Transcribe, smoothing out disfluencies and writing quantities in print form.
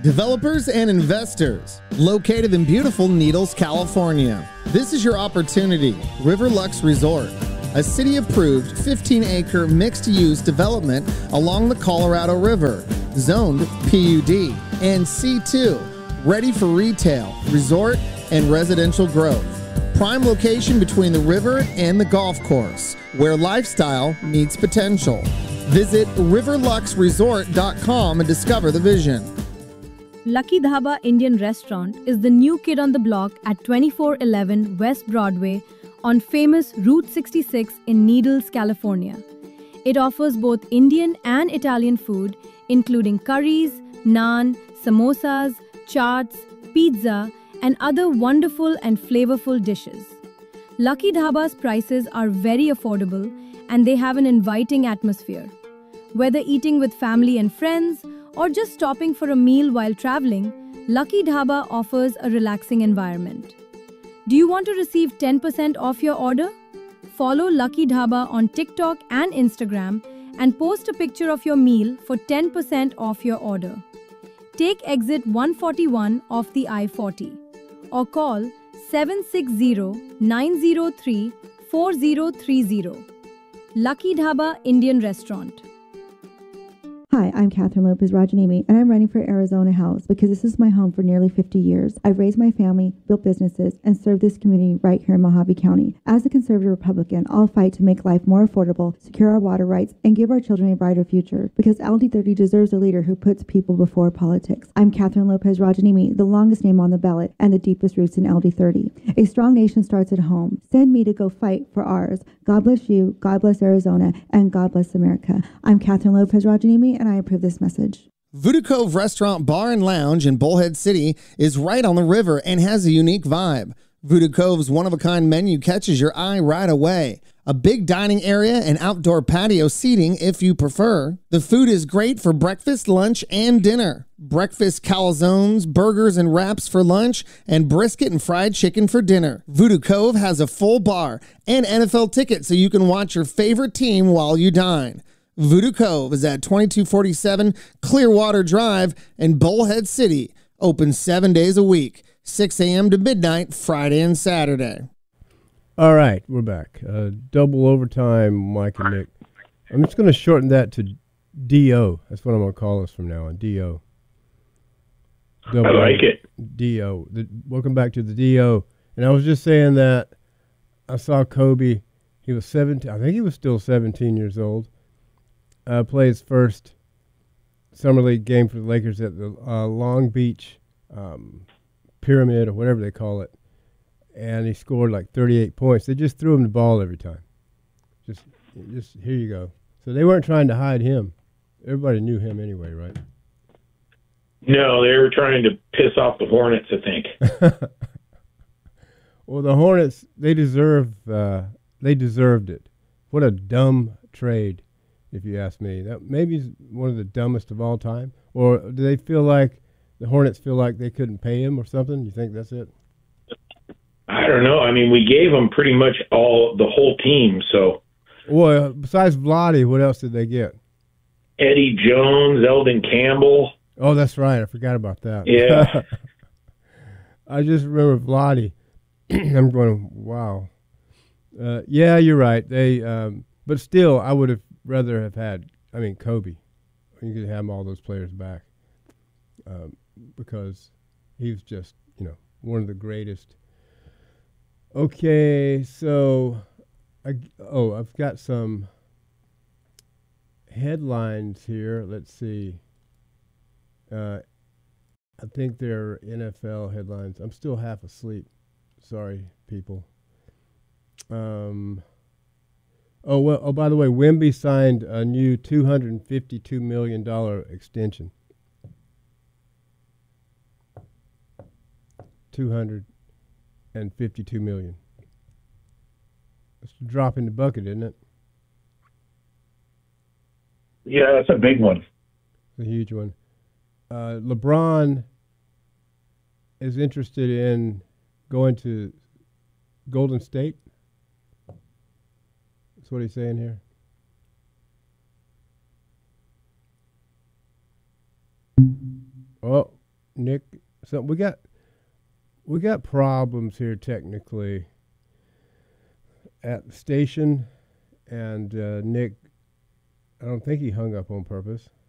Developers and investors, located in beautiful Needles, California. This is your opportunity. Riverlux Resort, a city-approved 15-acre mixed-use development along the Colorado River, zoned PUD and C2, ready for retail, resort, and residential growth. Prime location between the river and the golf course, where lifestyle meets potential. Visit riverluxresort.com and discover the vision. Lucky Dhaba Indian Restaurant is the new kid on the block at 2411 West Broadway on famous Route 66 in Needles, California. It offers both Indian and Italian food, including curries, naan, samosas, chaats, pizza, and other wonderful and flavorful dishes. Lucky Dhaba's prices are very affordable and they have an inviting atmosphere. Whether eating with family and friends or just stopping for a meal while traveling, Lucky Dhaba offers a relaxing environment. Do you want to receive 10% off your order? Follow Lucky Dhaba on TikTok and Instagram and post a picture of your meal for 10% off your order. Take exit 141 off the I-40 or call 760-903-4030. Lucky Dhaba Indian Restaurant. Hi, I'm Catherine Lopez Rajanimi, and I'm running for Arizona House because this is my home for nearly 50 years. I've raised my family, built businesses, and served this community right here in Mojave County. As a conservative Republican, I'll fight to make life more affordable, secure our water rights, and give our children a brighter future because LD30 deserves a leader who puts people before politics. I'm Catherine Lopez Rajanimi, the longest name on the ballot and the deepest roots in LD30. A strong nation starts at home. Send me to go fight for ours. God bless you, God bless Arizona, and God bless America. I'm Catherine Lopez Rajanimi, and I approve this message. Voodoo Cove Restaurant, Bar, and Lounge in Bullhead City is right on the river and has a unique vibe. Voodoo Cove's one-of-a-kind menu catches your eye right away. A big dining area and outdoor patio seating if you prefer. The food is great for breakfast, lunch, and dinner. Breakfast calzones, burgers, and wraps for lunch, and brisket and fried chicken for dinner. Voodoo Cove has a full bar and NFL ticket so you can watch your favorite team while you dine. Voodoo Cove is at 2247 Clearwater Drive in Bullhead City. Open 7 days a week, 6 a.m. to midnight, Friday and Saturday. All right, we're back. Double overtime, Mike and Nick. I'm just going to shorten that to D.O. That's what I'm going to call us from now on, D.O. I like it. D.O. Welcome back to the D.O. And I was just saying that I saw Kobe. He was 17. I think he was still 17 years old. Played his first summer league game for the Lakers at the Long Beach Pyramid or whatever they call it, and he scored like 38 points. They just threw him the ball every time. Just here you go. So they weren't trying to hide him. Everybody knew him anyway, right? No, they were trying to piss off the Hornets, I think. Well, the Hornets, they deserved it. What a dumb trade. If you ask me, that maybe is one of the dumbest of all time. Or do they feel like the Hornets feel like they couldn't pay him or something? You think that's it? I don't know. I mean, we gave them pretty much the whole team. So, well, besides Vlade, what else did they get? Eddie Jones, Eldon Campbell. Oh, that's right. I forgot about that. Yeah. I just remember Vlade. I'm going, wow. Yeah, you're right. They, but still, I would have rather have had, Kobe. You could have all those players back because he was just, one of the greatest. Okay, so, I've got some headlines here. Let's see. I think they're NFL headlines. I'm still half asleep. Sorry, people. By the way, Wemby signed a new $252 million extension. $252 million. It's a drop in the bucket, isn't it? Yeah, that's a big one. It's a huge one. LeBron is interested in going to Golden State. That's what he's saying here. Oh, Nick, so we got problems here technically at the station, and Nick, I don't think he hung up on purpose.